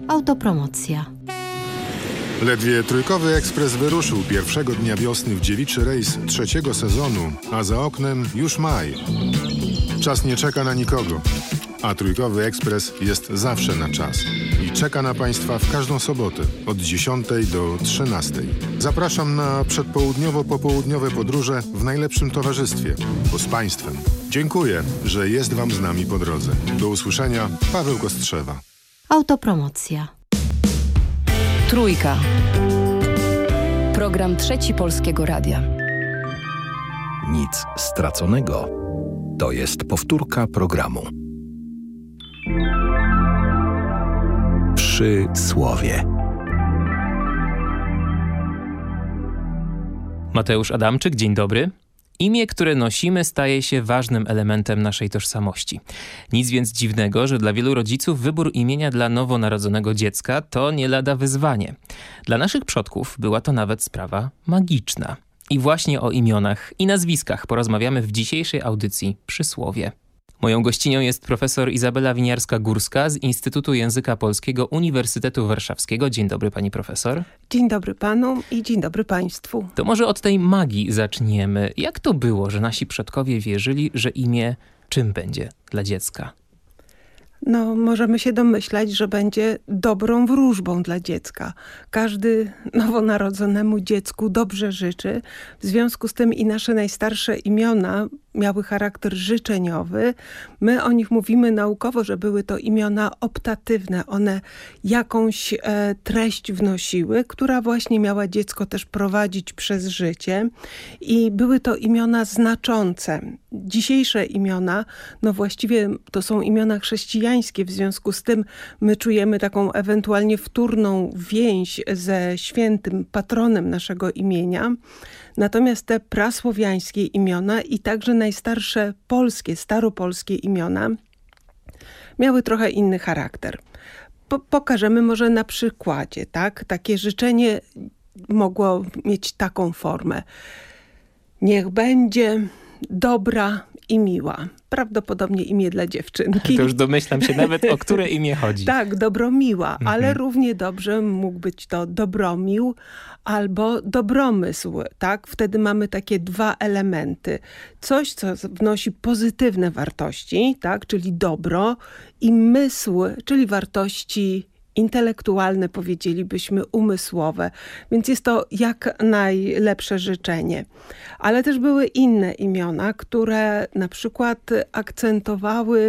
Autopromocja. Ledwie Trójkowy Ekspres wyruszył pierwszego dnia wiosny w dziewiczy rejs trzeciego sezonu, a za oknem już maj. Czas nie czeka na nikogo, a Trójkowy Ekspres jest zawsze na czas i czeka na Państwa w każdą sobotę od 10 do 13. Zapraszam na przedpołudniowo-popołudniowe podróże w najlepszym towarzystwie, bo z Państwem. Dziękuję, że jest Wam z nami po drodze. Do usłyszenia, Paweł Kostrzewa. Autopromocja. Trójka. Program Trzeci Polskiego Radia. Nic straconego. To jest powtórka programu. Przysłowie. Mateusz Adamczyk, dzień dobry. Imię, które nosimy, staje się ważnym elementem naszej tożsamości. Nic więc dziwnego, że dla wielu rodziców wybór imienia dla nowonarodzonego dziecka to nie lada wyzwanie. Dla naszych przodków była to nawet sprawa magiczna. I właśnie o imionach i nazwiskach porozmawiamy w dzisiejszej audycji Przysłowie. Moją gościnią jest profesor Izabela Winiarska-Górska z Instytutu Języka Polskiego Uniwersytetu Warszawskiego. Dzień dobry, pani profesor. Dzień dobry panu i dzień dobry państwu. To może od tej magii zaczniemy. Jak to było, że nasi przodkowie wierzyli, że imię czym będzie dla dziecka? No, możemy się domyślać, że będzie dobrą wróżbą dla dziecka. Każdy nowonarodzonemu dziecku dobrze życzy. W związku z tym i nasze najstarsze imiona miały charakter życzeniowy. My o nich mówimy naukowo, że były to imiona optatywne. One jakąś treść wnosiły, która właśnie miała dziecko też prowadzić przez życie. I były to imiona znaczące. Dzisiejsze imiona, no właściwie to są imiona chrześcijańskie, w związku z tym my czujemy taką ewentualnie wtórną więź ze świętym patronem naszego imienia. Natomiast te prasłowiańskie imiona i także najstarsze polskie, staropolskie imiona miały trochę inny charakter. Pokażemy może na przykładzie, tak? Takie życzenie mogło mieć taką formę. Niech będzie dobra i miła. Prawdopodobnie imię dla dziewczynki. To już domyślam się nawet, o które imię chodzi. Tak, Dobromiła, ale równie dobrze mógł być to Dobromił albo Dobromysł, tak? Wtedy mamy takie dwa elementy. Coś, co wnosi pozytywne wartości, tak? Czyli dobro i mysł, czyli wartości intelektualne, powiedzielibyśmy, umysłowe. Więc jest to jak najlepsze życzenie. Ale też były inne imiona, które na przykład akcentowały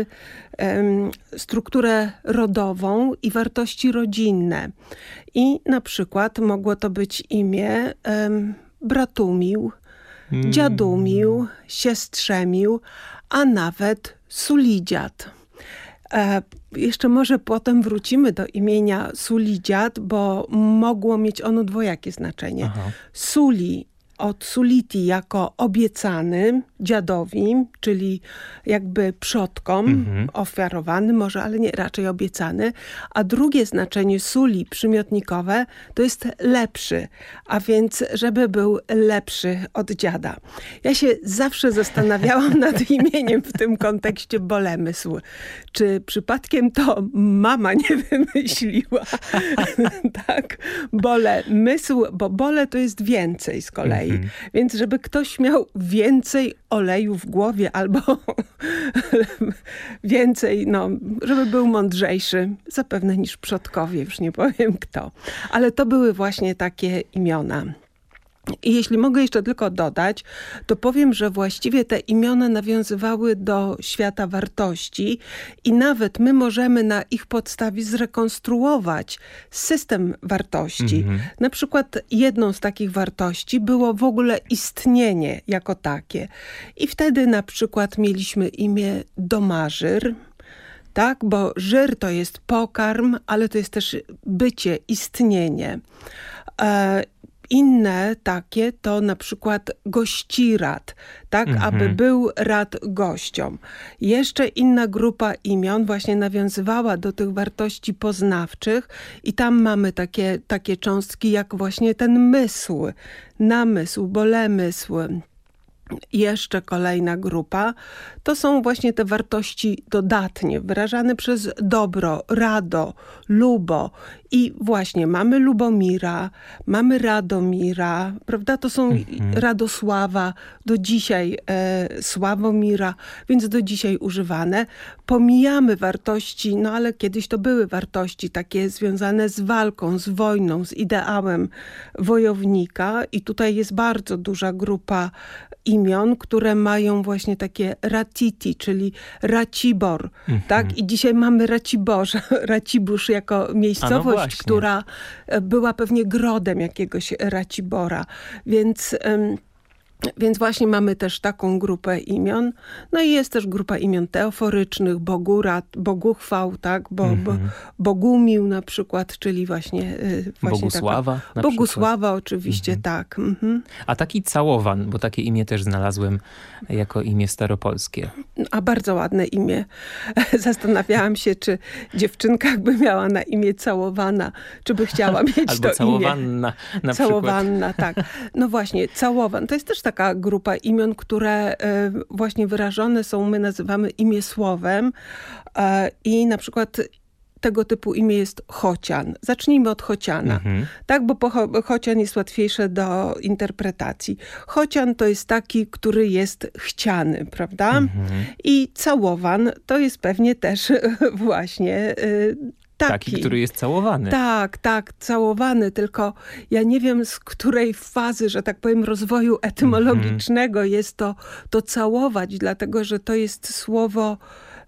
strukturę rodową i wartości rodzinne. I na przykład mogło to być imię Bratumił, Dziadumił, Siestrzemił, a nawet Sulidziad. Jeszcze może potem wrócimy do imienia Sulidziad, bo mogło mieć ono dwojakie znaczenie. Aha. Suli od suliti jako obiecany dziadowi, czyli jakby przodkom ofiarowany, może, ale nie, raczej obiecany. A drugie znaczenie suli przymiotnikowe to jest lepszy, a więc żeby był lepszy od dziada. Ja się zawsze zastanawiałam nad imieniem w tym kontekście Bolemysł. Czy przypadkiem to mama nie wymyśliła? Tak, Bolemysł, bo bole to jest więcej z kolei. Więc żeby ktoś miał więcej oleju w głowie albo więcej, no, żeby był mądrzejszy zapewne niż przodkowie, już nie powiem kto. Ale to były właśnie takie imiona. I jeśli mogę jeszcze tylko dodać, to powiem, że właściwie te imiona nawiązywały do świata wartości i nawet my możemy na ich podstawie zrekonstruować system wartości. Na przykład jedną z takich wartości było w ogóle istnienie jako takie. I wtedy na przykład mieliśmy imię Domażyr, tak? Bo żyr to jest pokarm, ale to jest też bycie, istnienie. Inne takie to na przykład gościrad, tak, aby był rad gościom. Jeszcze inna grupa imion właśnie nawiązywała do tych wartości poznawczych i tam mamy takie cząstki jak właśnie ten mysł, namysł, bolemysł, Jeszcze kolejna grupa to są właśnie te wartości dodatnie, wyrażane przez dobro, rado, lubo. I właśnie mamy Lubomira, mamy Radomira, prawda? To są Radosława, do dzisiaj Sławomira, więc do dzisiaj używane. Pomijamy wartości, no ale kiedyś to były wartości takie związane z walką, z wojną, z ideałem wojownika. I tutaj jest bardzo duża grupa imion, które mają właśnie takie Ratiti, czyli Racibor, tak? I dzisiaj mamy Racibórz jako miejscowość, która była pewnie grodem jakiegoś Racibora. Więc właśnie mamy też taką grupę imion. No i jest też grupa imion teoforycznych, Bogurat, Boguchwał, tak? Bogumił na przykład, czyli właśnie Bogusława taka, Bogusława oczywiście, tak. A taki Całowan, bo takie imię też znalazłem jako imię staropolskie. A bardzo ładne imię. Zastanawiałam się, czy dziewczynka jakby miała na imię Całowana, czy by chciała mieć albo to Całowanna imię. na Całowanna, tak. No właśnie, Całowan. To jest też taka grupa imion, które właśnie wyrażone są, my nazywamy imię słowem i na przykład tego typu imię jest Chocian. Zacznijmy od Chociana. Tak, bo Chocian jest łatwiejsze do interpretacji. Chocian to jest taki, który jest chciany, prawda? I Całowan to jest pewnie też właśnie taki, który jest całowany. Tak, całowany, tylko ja nie wiem, z której fazy, że tak powiem, rozwoju etymologicznego jest to całować, dlatego że to jest słowo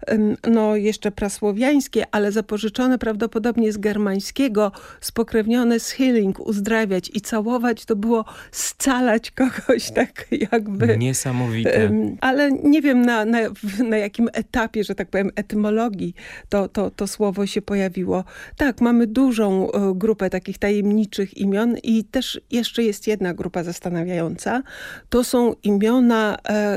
no jeszcze prasłowiańskie, ale zapożyczone prawdopodobnie z germańskiego, spokrewnione z healing, uzdrawiać, i całować to było scalać kogoś, tak jakby. Niesamowite. Ale nie wiem na jakim etapie, że tak powiem, etymologii to słowo się pojawiło. Tak, mamy dużą grupę takich tajemniczych imion i też jeszcze jest jedna grupa zastanawiająca. To są imiona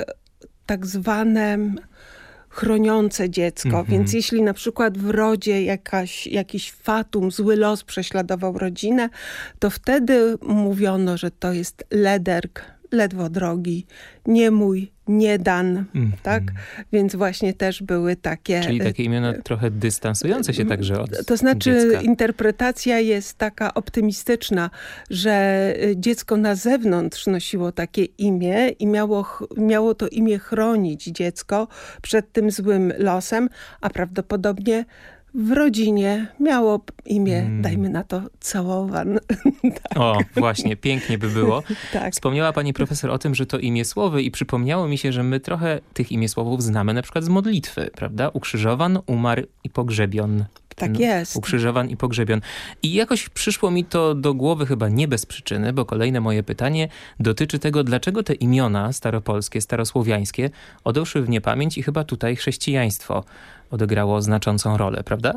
tak zwane chroniące dziecko. Więc jeśli na przykład w rodzie jakiś fatum, zły los prześladował rodzinę, to wtedy mówiono, że to jest lederk, ledwo drogi, nie mój, nie dan, tak? Więc właśnie też były takie... Czyli takie imiona trochę dystansujące się także od To znaczy dziecka. Interpretacja jest taka optymistyczna, że dziecko na zewnątrz nosiło takie imię i miało to imię chronić dziecko przed tym złym losem, a prawdopodobnie w rodzinie miało imię, dajmy na to, Całowan. Tak. O, właśnie, pięknie by było. Tak. Wspomniała pani profesor o tym, że to imię słowy i przypomniało mi się, że my trochę tych imię słowów znamy na przykład z modlitwy, prawda? Ukrzyżowan, umarł i pogrzebion. Tak jest. Ukrzyżowan i pogrzebion. I jakoś przyszło mi to do głowy chyba nie bez przyczyny, bo kolejne moje pytanie dotyczy tego, dlaczego te imiona staropolskie, starosłowiańskie odeszły w niepamięć i chyba tutaj chrześcijaństwo odegrało znaczącą rolę, prawda?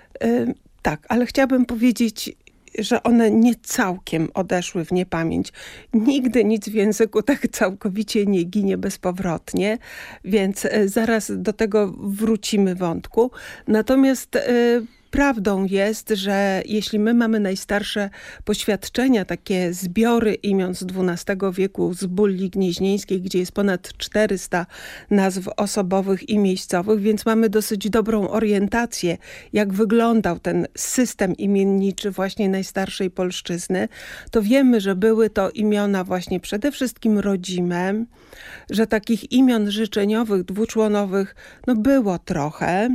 Tak, ale chciałabym powiedzieć, że one nie całkiem odeszły w niepamięć. Nigdy nic w języku tak całkowicie nie ginie bezpowrotnie, więc zaraz do tego wrócimy wątku. Natomiast prawdą jest, że jeśli my mamy najstarsze poświadczenia, takie zbiory imion z XII wieku z Bulli Gnieźnieńskiej, gdzie jest ponad 400 nazw osobowych i miejscowych, więc mamy dosyć dobrą orientację, jak wyglądał ten system imienniczy właśnie najstarszej polszczyzny, to wiemy, że były to imiona właśnie przede wszystkim rodzime, że takich imion życzeniowych, dwuczłonowych, no było trochę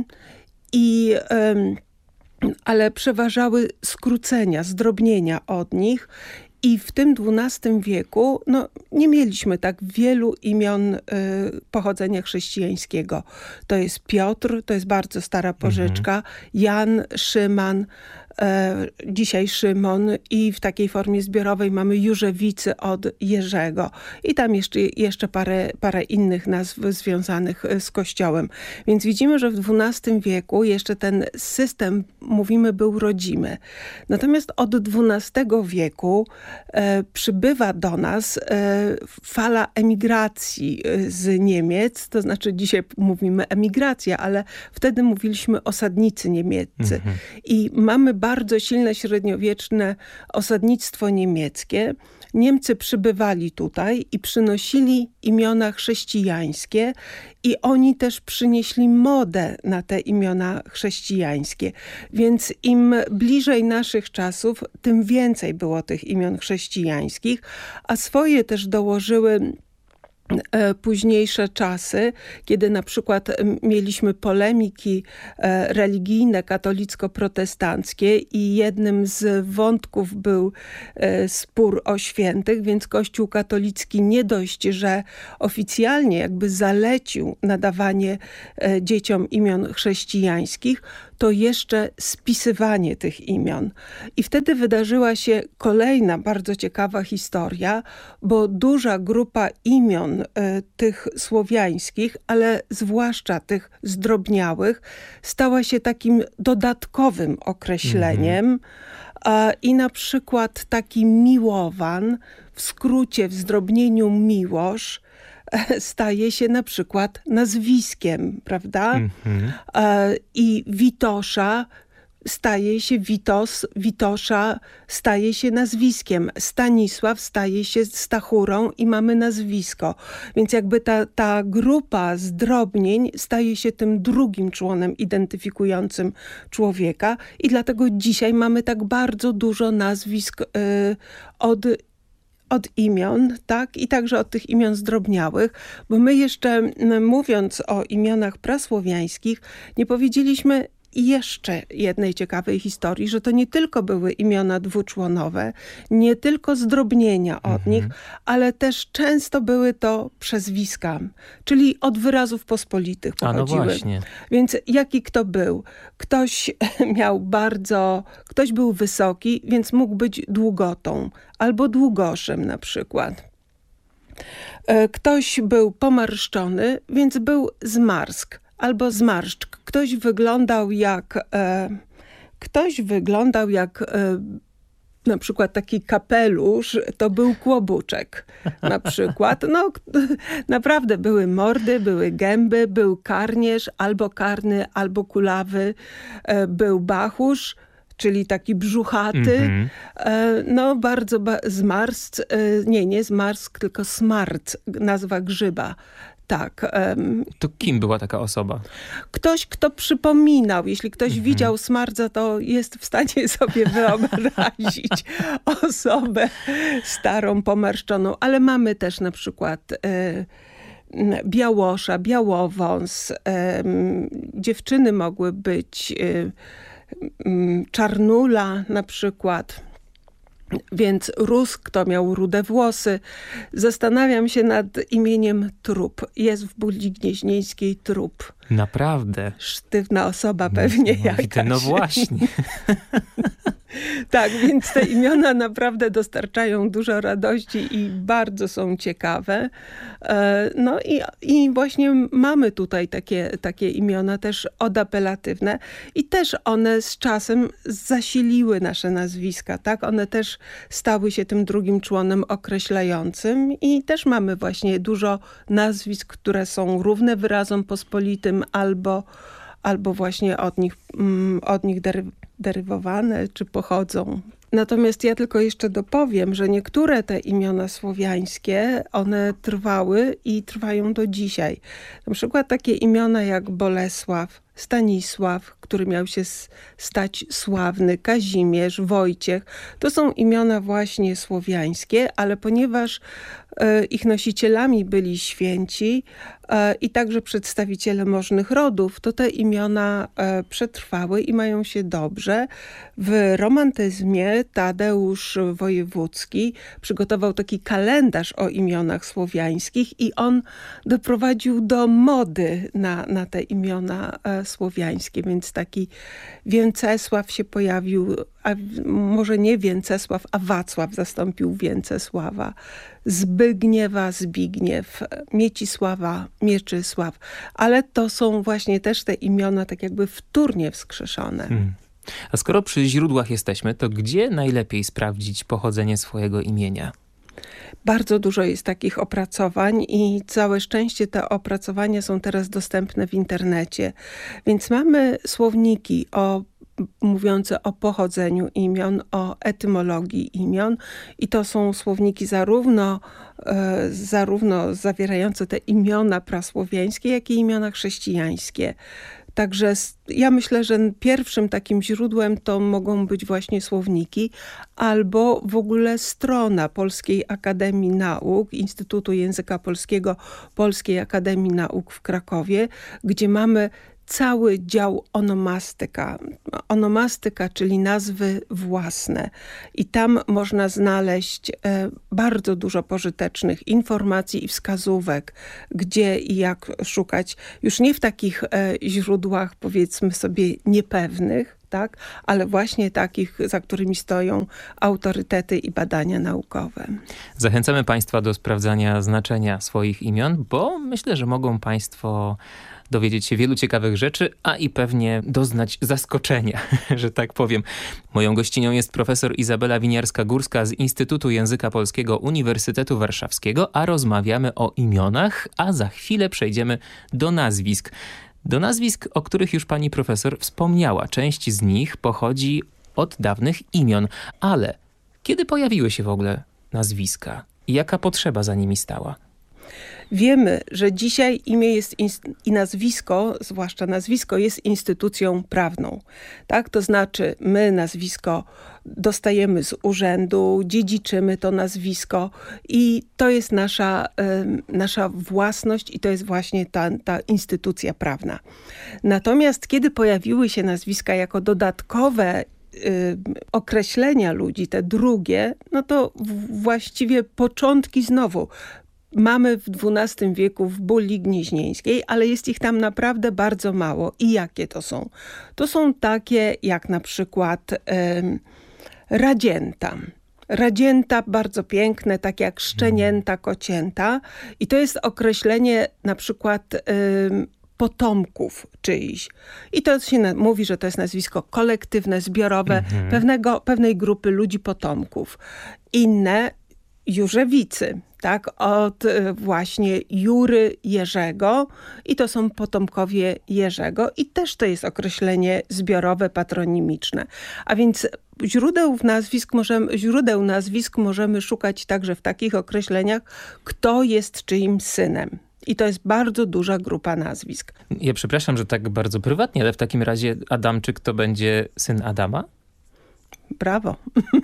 ale przeważały skrócenia, zdrobnienia od nich. I w tym XII wieku nie mieliśmy tak wielu imion pochodzenia chrześcijańskiego. To jest Piotr, to jest bardzo stara pożyczka, Jan, Szyman, dzisiaj Szymon, i w takiej formie zbiorowej mamy Jurzewicy od Jerzego. I tam jeszcze parę innych nazw związanych z Kościołem. Więc widzimy, że w XII wieku jeszcze ten system, mówimy, był rodzimy. Natomiast od XII wieku przybywa do nas fala emigracji z Niemiec, to znaczy dzisiaj mówimy emigracja, ale wtedy mówiliśmy osadnicy niemieccy. I mamy bardzo silne średniowieczne osadnictwo niemieckie. Niemcy przybywali tutaj i przynosili imiona chrześcijańskie i oni też przynieśli modę na te imiona chrześcijańskie. Więc im bliżej naszych czasów, tym więcej było tych imion chrześcijańskich, a swoje też dołożyły późniejsze czasy, kiedy na przykład mieliśmy polemiki religijne katolicko-protestanckie i jednym z wątków był spór o świętych, więc Kościół katolicki nie dość, że oficjalnie jakby zalecił nadawanie dzieciom imion chrześcijańskich, to jeszcze spisywanie tych imion. I wtedy wydarzyła się kolejna bardzo ciekawa historia, bo duża grupa imion tych słowiańskich, ale zwłaszcza tych zdrobniałych, stała się takim dodatkowym określeniem. I na przykład taki Miłowan, w skrócie w zdrobnieniu Miłosz, staje się na przykład nazwiskiem, prawda? I Witosza staje się Witosza staje się nazwiskiem. Stanisław staje się Stachurą i mamy nazwisko. Więc jakby ta grupa zdrobnień staje się tym drugim członem identyfikującym człowieka i dlatego dzisiaj mamy tak bardzo dużo nazwisk od imion, tak? I także od tych imion zdrobniałych, bo my jeszcze mówiąc o imionach prasłowiańskich, nie powiedzieliśmy jeszcze jednej ciekawej historii, że to nie tylko były imiona dwuczłonowe, nie tylko zdrobnienia od nich, ale też często były to przezwiska, czyli od wyrazów pospolitych pochodziły. No właśnie. Więc jaki kto był? Ktoś był wysoki, więc mógł być Długotą albo Długoszem na przykład. Ktoś był pomarszczony, więc był Zmarsk albo Zmarszczk. Ktoś wyglądał jak na przykład taki kapelusz, to był Kłobuczek na przykład. No, naprawdę były mordy, były gęby, był Karnierz, albo Karny, albo Kulawy, był Bachusz, czyli taki brzuchaty. No bardzo Zmarsk, nie Zmarsk, tylko Smart, nazwa grzyba. Tak. To kim była taka osoba? Ktoś, kto przypominał. Jeśli ktoś widział Smardza, to jest w stanie sobie wyobrazić osobę starą, pomarszczoną. Ale mamy też na przykład Białosza, Białowąs. Dziewczyny mogły być Czarnula na przykład. Więc Rus, kto miał rude włosy. Zastanawiam się nad imieniem Trup. Jest w Budzi Gnieźnieńskiej Trup. Naprawdę? Sztywna osoba pewnie jakaś. No właśnie. Tak, więc te imiona naprawdę dostarczają dużo radości i bardzo są ciekawe. No i właśnie mamy tutaj takie imiona też odapelatywne i też one z czasem zasiliły nasze nazwiska, tak? One też stały się tym drugim członem określającym i też mamy właśnie dużo nazwisk, które są równe wyrazom pospolitym albo właśnie od nich derywowane czy pochodzą. Natomiast ja tylko jeszcze dopowiem, że niektóre te imiona słowiańskie, one trwały i trwają do dzisiaj. Na przykład takie imiona jak Bolesław, Stanisław, który miał się stać sławny, Kazimierz, Wojciech. To są imiona właśnie słowiańskie, ale ponieważ ich nosicielami byli święci i także przedstawiciele możnych rodów, to te imiona przetrwały i mają się dobrze. W romantyzmie Tadeusz Wojewódzki przygotował taki kalendarz o imionach słowiańskich i on doprowadził do mody na te imiona słowiańskie, więc taki Więcesław się pojawił, a może nie Więcesław, a Wacław zastąpił Więcesława. Zbygniewa, Zbigniew, Miecisława, Mieczysław. Ale to są właśnie też te imiona tak jakby wtórnie wskrzeszone. A skoro przy źródłach jesteśmy, to gdzie najlepiej sprawdzić pochodzenie swojego imienia? Bardzo dużo jest takich opracowań i całe szczęście te opracowania są teraz dostępne w internecie. Więc mamy słowniki o mówiące o pochodzeniu imion, o etymologii imion. I to są słowniki zarówno zawierające te imiona prasłowiańskie, jak i imiona chrześcijańskie. Także ja myślę, że pierwszym takim źródłem to mogą być właśnie słowniki albo w ogóle strona Polskiej Akademii Nauk, Instytutu Języka Polskiego Polskiej Akademii Nauk w Krakowie, gdzie mamy cały dział onomastyka. Onomastyka, czyli nazwy własne. I tam można znaleźć bardzo dużo pożytecznych informacji i wskazówek, gdzie i jak szukać. Już nie w takich źródłach, powiedzmy sobie, niepewnych, tak? Ale właśnie takich, za którymi stoją autorytety i badania naukowe. Zachęcamy Państwa do sprawdzania znaczenia swoich imion, bo myślę, że mogą Państwo dowiedzieć się wielu ciekawych rzeczy, a i pewnie doznać zaskoczenia, że tak powiem. Moją gościnią jest profesor Izabela Winiarska-Górska z Instytutu Języka Polskiego Uniwersytetu Warszawskiego, a rozmawiamy o imionach, a za chwilę przejdziemy do nazwisk. Do nazwisk, o których już pani profesor wspomniała. Część z nich pochodzi od dawnych imion, ale kiedy pojawiły się w ogóle nazwiska i jaka potrzeba za nimi stała? Wiemy, że dzisiaj imię jest i nazwisko, zwłaszcza nazwisko, jest instytucją prawną. Tak? To znaczy my nazwisko dostajemy z urzędu, dziedziczymy to nazwisko i to jest nasza własność i to jest właśnie ta instytucja prawna. Natomiast kiedy pojawiły się nazwiska jako dodatkowe określenia ludzi, te drugie, no to właściwie początki znowu mamy w XII wieku w Bulli Gnieźnieńskiej, ale jest ich tam naprawdę bardzo mało. I jakie to są? To są takie jak na przykład radzięta. Radzięta bardzo piękne, takie jak szczenięta, kocięta. I to jest określenie na przykład potomków czyichś. I to się mówi, że to jest nazwisko kolektywne, zbiorowe, pewnej grupy ludzi potomków. Inne Jurzewicy, tak, od właśnie Jury Jerzego i to są potomkowie Jerzego i też to jest określenie zbiorowe, patronimiczne. A więc źródeł nazwisk możemy szukać także w takich określeniach, kto jest czyim synem. I to jest bardzo duża grupa nazwisk. Ja przepraszam, że tak bardzo prywatnie, ale w takim razie Adamczyk to będzie syn Adama? Brawo.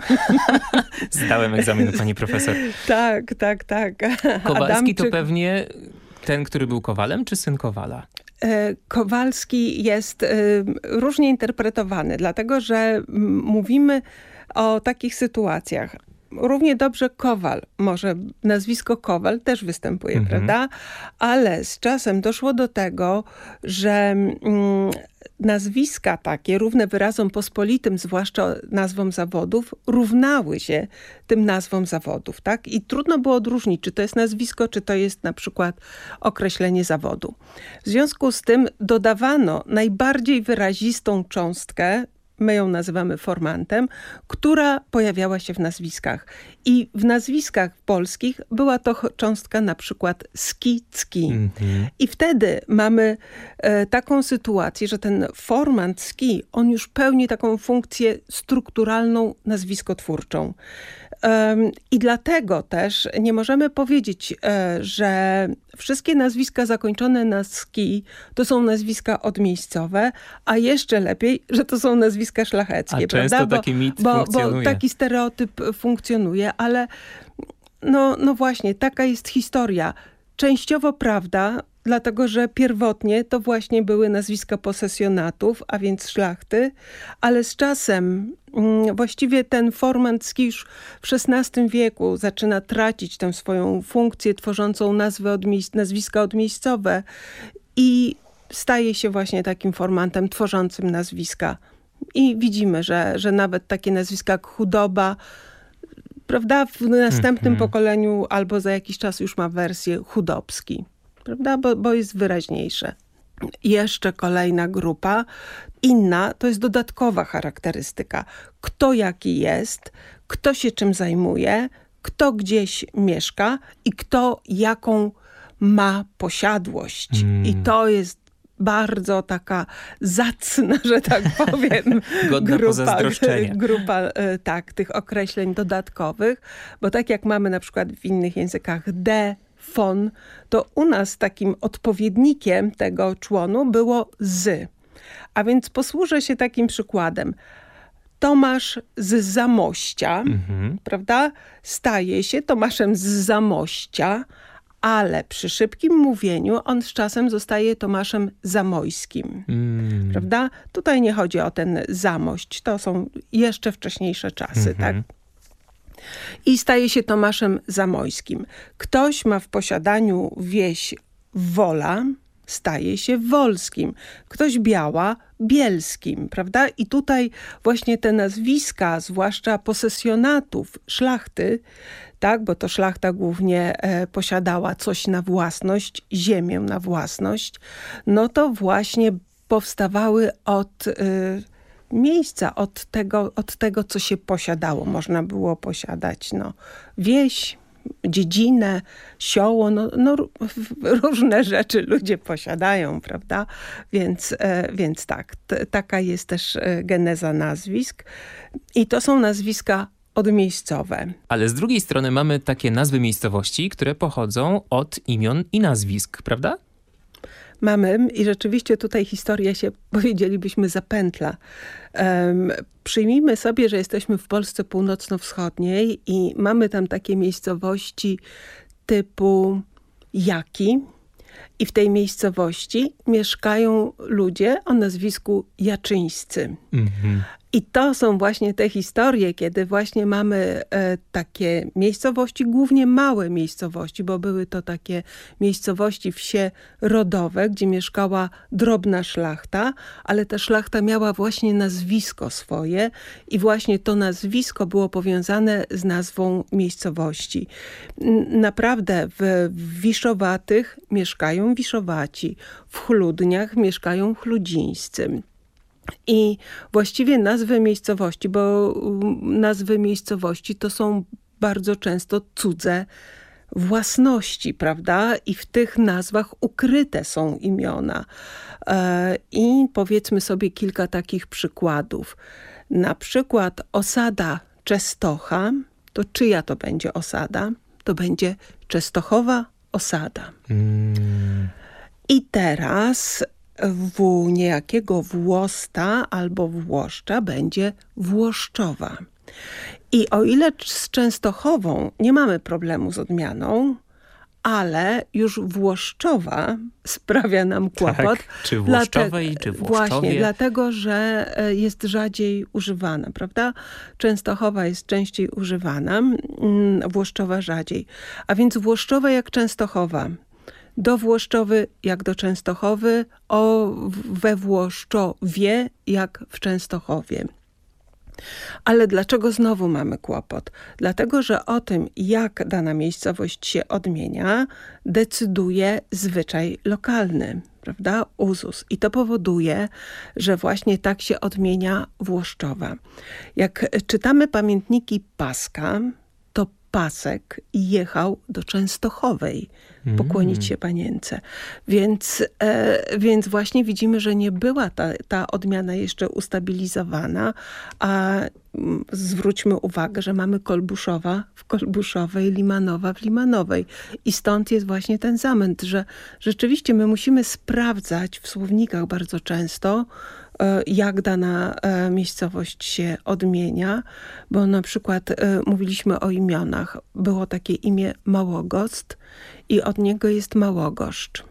Zdałem egzamin, pani profesor. Tak. Kowalski Adamczyk to pewnie ten, który był Kowalem, czy syn Kowala? Kowalski jest różnie interpretowany, dlatego że mówimy o takich sytuacjach. Równie dobrze Kowal, może nazwisko Kowal też występuje, prawda? Ale z czasem doszło do tego, że nazwiska takie, równe wyrazom pospolitym, zwłaszcza nazwom zawodów, równały się tym nazwom zawodów, tak? I trudno było odróżnić, czy to jest nazwisko, czy to jest na przykład określenie zawodu. W związku z tym dodawano najbardziej wyrazistą cząstkę, my ją nazywamy formantem, która pojawiała się w nazwiskach. I w nazwiskach polskich była to cząstka na przykład ski. I wtedy mamy taką sytuację, że ten formant ski, on już pełni taką funkcję strukturalną, nazwiskotwórczą. I dlatego też nie możemy powiedzieć, że wszystkie nazwiska zakończone na ski to są nazwiska odmiejscowe, a jeszcze lepiej, że to są nazwiska szlacheckie. A często prawda? taki mit funkcjonuje. Bo taki stereotyp funkcjonuje, ale no właśnie, taka jest historia. Częściowo prawda, dlatego że pierwotnie to właśnie były nazwiska posesjonatów, a więc szlachty, ale z czasem właściwie ten formancki już w XVI wieku zaczyna tracić tę swoją funkcję tworzącą nazwiska odmiejscowe i staje się właśnie takim formantem tworzącym nazwiska. I widzimy, że nawet takie nazwiska jak Chudoba, prawda, w następnym pokoleniu albo za jakiś czas już ma wersję Chudobski, prawda, bo jest wyraźniejsze. Jeszcze kolejna grupa, inna, to jest dodatkowa charakterystyka. Kto jaki jest, kto się czym zajmuje, kto gdzieś mieszka i kto jaką ma posiadłość. I to jest bardzo taka zacna, że tak powiem, Godna pozazdroszczenia. grupa tych określeń dodatkowych, bo tak jak mamy na przykład w innych językach de, fon, to u nas takim odpowiednikiem tego członu było z. A więc posłużę się takim przykładem. Tomasz z Zamościa, prawda? Staje się Tomaszem z Zamościa, ale przy szybkim mówieniu on z czasem zostaje Tomaszem Zamojskim, prawda? Tutaj nie chodzi o ten Zamość, to są jeszcze wcześniejsze czasy, tak? I staje się Tomaszem Zamojskim. Ktoś ma w posiadaniu wieś Wola, staje się Wolskim. Ktoś Biała, Bielskim, prawda? I tutaj właśnie te nazwiska, zwłaszcza posesjonatów szlachty, tak, bo to szlachta głównie posiadała coś na własność, ziemię na własność, no to właśnie powstawały od miejsca, od tego, co się posiadało. Można było posiadać wieś, dziedzinę, sioło, różne rzeczy ludzie posiadają, prawda? Więc tak, taka jest też geneza nazwisk. I to są nazwiska odmiejscowe. Ale z drugiej strony mamy takie nazwy miejscowości, które pochodzą od imion i nazwisk, prawda? Mamy i rzeczywiście tutaj historia się, powiedzielibyśmy, zapętla. Przyjmijmy sobie, że jesteśmy w Polsce północno-wschodniej i mamy tam takie miejscowości typu Jaki i w tej miejscowości mieszkają ludzie o nazwisku Jaczyńscy. I to są właśnie te historie, kiedy właśnie mamy takie miejscowości, głównie małe miejscowości, bo były to takie miejscowości, wsie rodowe, gdzie mieszkała drobna szlachta, ale ta szlachta miała właśnie nazwisko swoje i właśnie to nazwisko było powiązane z nazwą miejscowości. Naprawdę w Wiszowatych mieszkają Wiszowaci, w Chludniach mieszkają Chludzińscy. I właściwie nazwy miejscowości, bo nazwy miejscowości to są bardzo często cudze własności, prawda? I w tych nazwach ukryte są imiona. I powiedzmy sobie kilka takich przykładów. Na przykład osada Częstocha, to czyja to będzie osada? To będzie Częstochowa osada. I teraz w niejakiego Włosta albo Włoszcza będzie Włoszczowa. I o ile z Częstochową nie mamy problemu z odmianą, ale już Włoszczowa sprawia nam kłopot. Tak, czy Włoszczowej, czy Włoszczowie. Właśnie, dlatego, że jest rzadziej używana, prawda? Częstochowa jest częściej używana, Włoszczowa rzadziej. A więc Włoszczowa jak Częstochowa. Do Włoszczowy jak do Częstochowy, we Włoszczowie jak w Częstochowie. Ale dlaczego znowu mamy kłopot? Dlatego, że o tym, jak dana miejscowość się odmienia, decyduje zwyczaj lokalny, prawda? Uzus. I to powoduje, że właśnie tak się odmienia Włoszczowa. Jak czytamy pamiętniki Paska, to Pasek jechał do Częstochowej pokłonić się panience. Więc właśnie widzimy, że nie była ta odmiana jeszcze ustabilizowana, a zwróćmy uwagę, że mamy Kolbuszowa w Kolbuszowej, Limanowa w Limanowej. I stąd jest właśnie ten zamęt, że rzeczywiście my musimy sprawdzać w słownikach bardzo często, jak dana miejscowość się odmienia, bo na przykład mówiliśmy o imionach. Było takie imię Małogost i od niego jest Małogoszcz.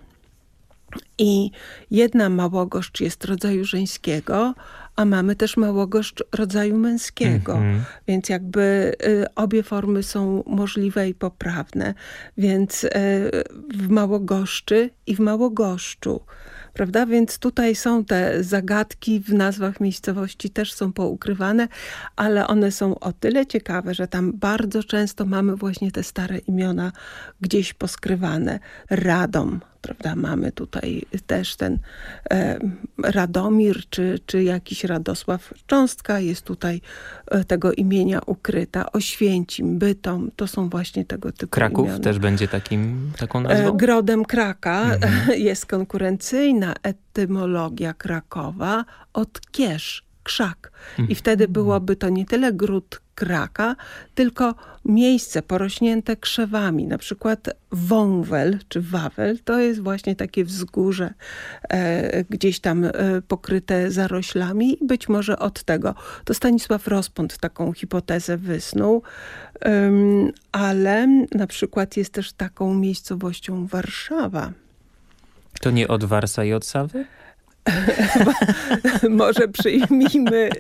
I jedna Małogoszcz jest rodzaju żeńskiego, a mamy też Małogoszcz rodzaju męskiego. Więc jakby obie formy są możliwe i poprawne. Więc w Małogoszczy i w Małogoszczu. Prawda? Więc tutaj są te zagadki w nazwach miejscowości, też są poukrywane, ale one są o tyle ciekawe, że tam bardzo często mamy właśnie te stare imiona gdzieś poskrywane. Radom, prawda? Mamy tutaj też ten Radomir, czy jakiś Radosław. Cząstka jest tutaj tego imienia ukryta. Oświęcim, Bytom, to są właśnie tego typu Kraków imiona. też będzie taką nazwą? Grodem Kraka jest konkurencyjna etymologia Krakowa od kież, krzak. I wtedy byłoby to nie tyle gród Kraka, tylko miejsce porośnięte krzewami. Na przykład Wąwel czy Wawel to jest właśnie takie wzgórze gdzieś tam pokryte zaroślami. Być może od tego. To Stanisław Rospont taką hipotezę wysnuł, ale na przykład jest też taką miejscowością Warszawa. To nie od Warsa i od Sawy? Może przyjmijmy,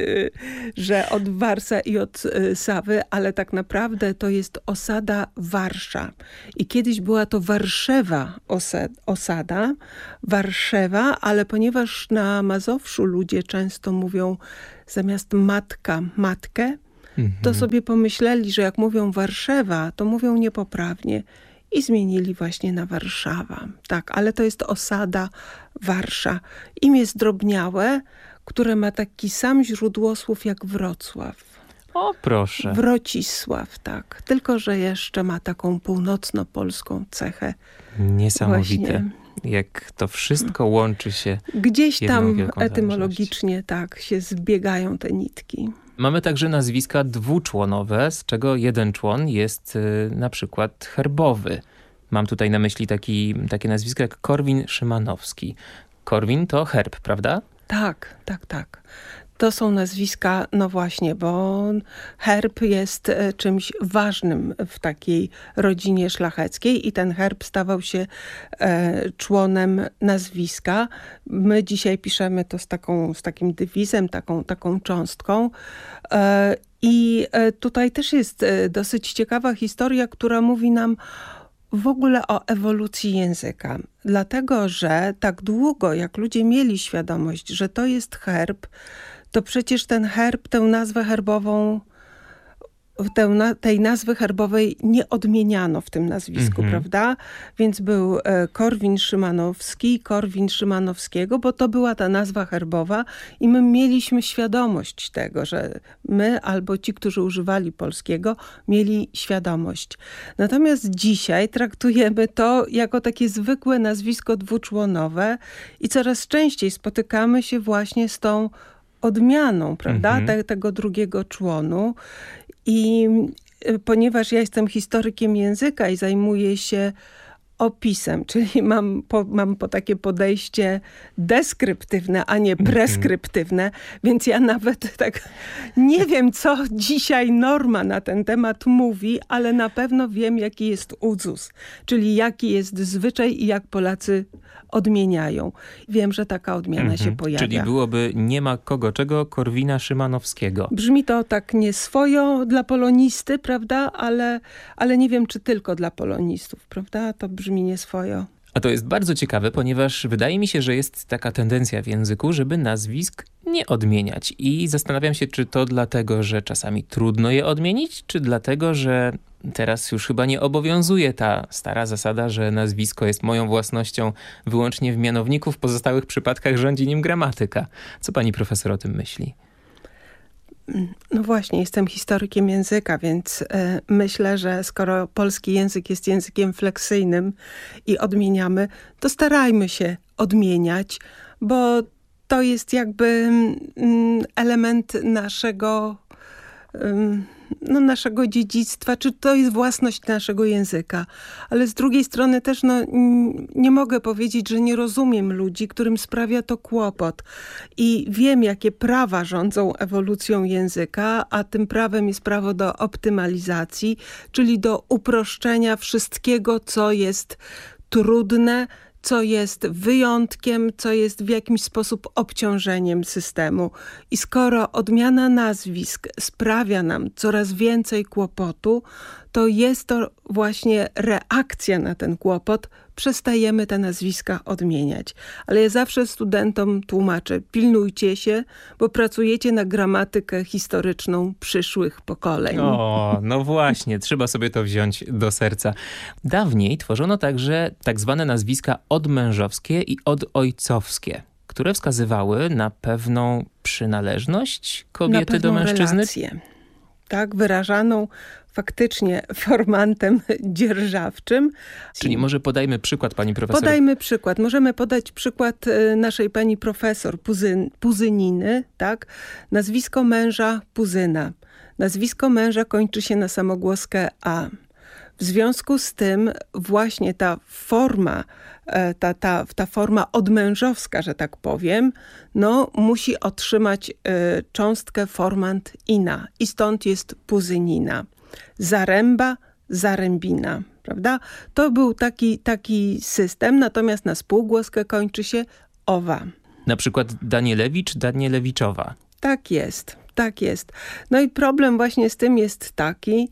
że od Warsa i od Sawy, ale tak naprawdę to jest osada Warsza. I kiedyś była to Warszewa osada, Warszewa, ale ponieważ na Mazowszu ludzie często mówią zamiast matka, matkę, to sobie pomyśleli, że jak mówią Warszewa, to mówią niepoprawnie. I zmienili właśnie na Warszawa. Tak, ale to jest osada Warsza. Imię zdrobniałe, które ma taki sam źródłosłów jak Wrocław. O, proszę. Wrocisław, tak. Tylko że jeszcze ma taką północnopolską cechę. Niesamowite. Właśnie. Jak to wszystko łączy się. Gdzieś jedną tam wielką etymologicznie tak się zbiegają te nitki. Mamy także nazwiska dwuczłonowe, z czego jeden człon jest na przykład herbowy. Mam tutaj na myśli takie nazwisko jak Korwin-Szymanowski. Korwin to herb, prawda? Tak, tak, tak. To są nazwiska, no właśnie, bo herb jest czymś ważnym w takiej rodzinie szlacheckiej i ten herb stawał się członem nazwiska. My dzisiaj piszemy to z takim dywizem, taką cząstką. I tutaj też jest dosyć ciekawa historia, która mówi nam w ogóle o ewolucji języka. Dlatego, że tak długo jak ludzie mieli świadomość, że to jest herb, to przecież ten herb, tę nazwę herbową, tej nazwy herbowej nie odmieniano w tym nazwisku, prawda? Więc był Korwin-Szymanowski, Korwin-Szymanowskiego, bo to była ta nazwa herbowa i my mieliśmy świadomość tego, że my albo ci, którzy używali polskiego, mieli świadomość. Natomiast dzisiaj traktujemy to jako takie zwykłe nazwisko dwuczłonowe i coraz częściej spotykamy się właśnie z tą odmianą, prawda, tego drugiego członu. I ponieważ ja jestem historykiem języka i zajmuję się opisem, czyli mam takie podejście deskryptywne, a nie preskryptywne, więc ja nawet tak nie wiem, co dzisiaj norma na ten temat mówi, ale na pewno wiem, jaki jest uzus, czyli jaki jest zwyczaj i jak Polacy odmieniają. Wiem, że taka odmiana się pojawia. Czyli byłoby nie ma kogo czego Korwina Szymanowskiego. Brzmi to tak nieswojo dla polonisty, prawda? Ale nie wiem, czy tylko dla polonistów, prawda? To brzmi nieswojo. A to jest bardzo ciekawe, ponieważ wydaje mi się, że jest taka tendencja w języku, żeby nazwisk nie odmieniać. I zastanawiam się, czy to dlatego, że czasami trudno je odmienić, czy dlatego, że teraz już chyba nie obowiązuje ta stara zasada, że nazwisko jest moją własnością wyłącznie w mianowniku, w pozostałych przypadkach rządzi nim gramatyka. Co pani profesor o tym myśli? No właśnie, jestem historykiem języka, więc myślę, że skoro polski język jest językiem fleksyjnym i odmieniamy, to starajmy się odmieniać, bo to jest jakby element naszego dziedzictwa, czy to jest własność naszego języka. Ale z drugiej strony też nie mogę powiedzieć, że nie rozumiem ludzi, którym sprawia to kłopot. I wiem, jakie prawa rządzą ewolucją języka, a tym prawem jest prawo do optymalizacji, czyli do uproszczenia wszystkiego, co jest trudne, co jest wyjątkiem, co jest w jakiś sposób obciążeniem systemu. I skoro odmiana nazwisk sprawia nam coraz więcej kłopotu, to jest to właśnie reakcja na ten kłopot. Przestajemy te nazwiska odmieniać. Ale ja zawsze studentom tłumaczę, pilnujcie się, bo pracujecie na gramatykę historyczną przyszłych pokoleń. O, no właśnie, trzeba sobie to wziąć do serca. Dawniej tworzono także tak zwane nazwiska odmężowskie i odojcowskie, które wskazywały na pewną przynależność kobiety do mężczyzny. Relację. Tak, wyrażaną faktycznie formantem dzierżawczym. Czyli może podajmy przykład, pani profesor. Podajmy przykład. Możemy podać przykład naszej pani profesor Puzyniny, tak? Nazwisko męża Puzyna. Nazwisko męża kończy się na samogłoskę A. W związku z tym właśnie ta forma, ta forma odmężowska, że tak powiem, no musi otrzymać cząstkę formant ina i stąd jest Puzynina. Zaręba, zarębina, prawda? To był taki system, natomiast na spółgłoskę kończy się owa. Na przykład Danielewicz, Danielewiczowa. Tak jest, tak jest. No i problem właśnie z tym jest taki,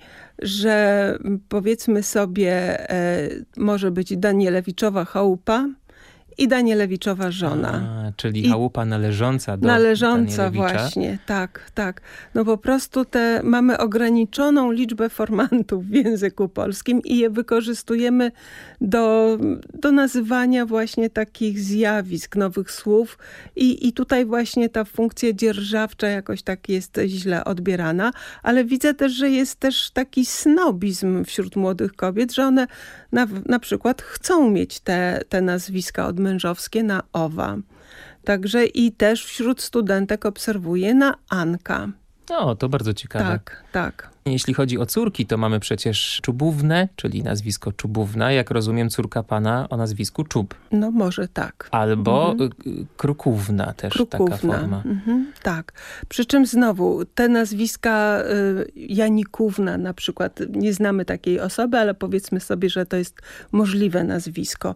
że powiedzmy sobie może być Danielewiczowa chałupa i Danielewiczowa żona. Czyli chałupa należąca do Należąca Danielewicza. właśnie, tak. No po prostu mamy ograniczoną liczbę formantów w języku polskim i je wykorzystujemy do nazywania właśnie takich zjawisk, nowych słów i tutaj właśnie ta funkcja dzierżawcza jakoś tak jest źle odbierana, ale widzę też, że jest też taki snobizm wśród młodych kobiet, że one na przykład chcą mieć te nazwiska odmężowskie na owa. Także i też wśród studentek obserwuję na Anka. O, to bardzo ciekawe. Tak. Jeśli chodzi o córki, to mamy przecież Czubównę, czyli nazwisko Czubówna. Jak rozumiem, córka pana o nazwisku Czub. No może tak. Albo Krukówna też taka forma. Tak. Przy czym znowu te nazwiska Janikówna na przykład, nie znamy takiej osoby, ale powiedzmy sobie, że to jest możliwe nazwisko.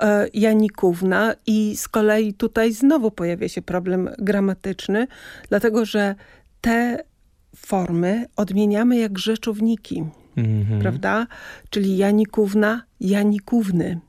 Janikówna i z kolei tutaj znowu pojawia się problem gramatyczny, dlatego że te formy odmieniamy jak rzeczowniki, prawda? Czyli Janikówna, Janikówny.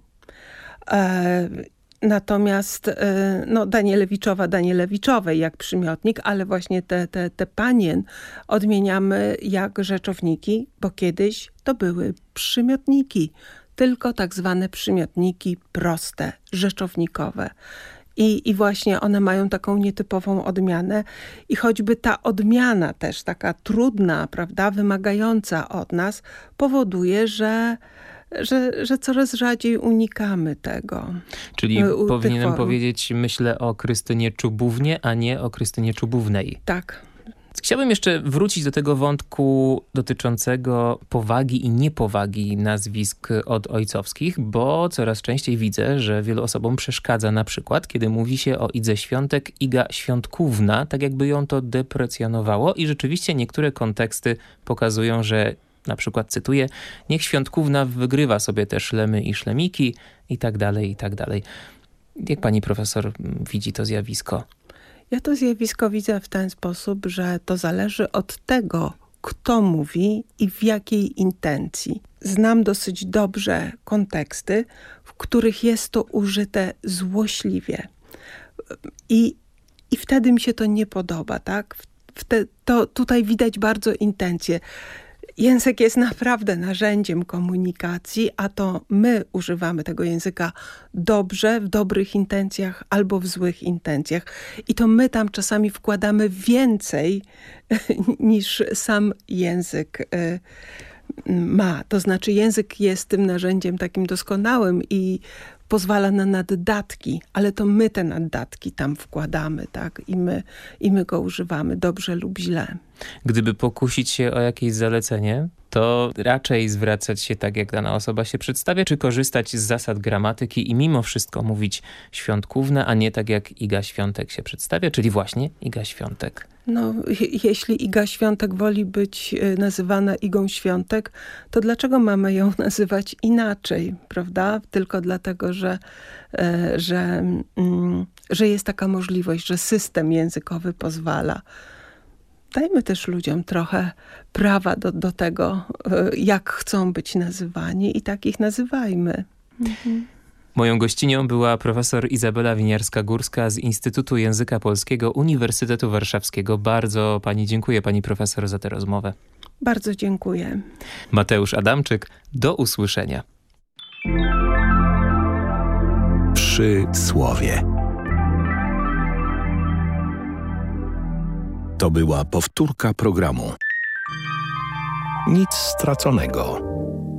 Natomiast Danielewiczowa, Danielewiczowej jak przymiotnik, ale właśnie te panien odmieniamy jak rzeczowniki, bo kiedyś to były przymiotniki. Tylko tak zwane przymiotniki proste, rzeczownikowe. I właśnie one mają taką nietypową odmianę i choćby ta odmiana też taka trudna, prawda, wymagająca od nas powoduje, że coraz rzadziej unikamy tego. Czyli powinienem powiedzieć, myślę o Krystynie Czubównie, a nie o Krystynie Czubównej. Tak. Chciałbym jeszcze wrócić do tego wątku dotyczącego powagi i niepowagi nazwisk odojcowskich, bo coraz częściej widzę, że wielu osobom przeszkadza na przykład, kiedy mówi się o Idze Świątek, Iga Świątkówna, tak jakby ją to deprecjonowało i rzeczywiście niektóre konteksty pokazują, że na przykład cytuję, niech Świątkówna wygrywa sobie te szlemy i szlemiki i tak dalej, i tak dalej. Jak pani profesor widzi to zjawisko? Ja to zjawisko widzę w ten sposób, że to zależy od tego, kto mówi i w jakiej intencji. Znam dosyć dobrze konteksty, w których jest to użyte złośliwie. I wtedy mi się to nie podoba, tak? Tutaj widać bardzo intencje. Język jest naprawdę narzędziem komunikacji, a to my używamy tego języka dobrze, w dobrych intencjach albo w złych intencjach. I to my tam czasami wkładamy więcej niż sam język ma. To znaczy język jest tym narzędziem takim doskonałym i pozwala na naddatki, ale to my te naddatki tam wkładamy, tak? I my go używamy dobrze lub źle. Gdyby pokusić się o jakieś zalecenie, to raczej zwracać się tak, jak dana osoba się przedstawia, czy korzystać z zasad gramatyki i mimo wszystko mówić Świątkówna, a nie tak jak Iga Świątek się przedstawia, czyli właśnie Iga Świątek. No, jeśli Iga Świątek woli być nazywana Igą Świątek, to dlaczego mamy ją nazywać inaczej, prawda? Tylko dlatego, że jest taka możliwość, że system językowy pozwala. Dajmy też ludziom trochę prawa do tego, jak chcą być nazywani i tak ich nazywajmy. Moją gościnią była profesor Izabela Winiarska-Górska z Instytutu Języka Polskiego Uniwersytetu Warszawskiego. Bardzo pani dziękuję, pani profesor, za tę rozmowę. Bardzo dziękuję. Mateusz Adamczyk, do usłyszenia. Przy słowie. To była powtórka programu. Nic straconego.